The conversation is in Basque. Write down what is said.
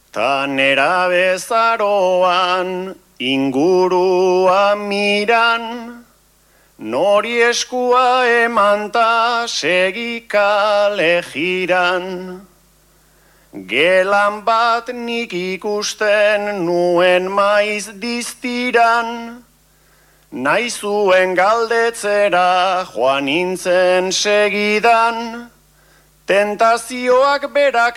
Ta nera bezaroan ingurua miran, nori eskua eman ta segikale jiran. Gelan bat nik ikusten nuen maiz diztiran, nahi zuen galdetzera joan nintzen segidan, tentazioak berak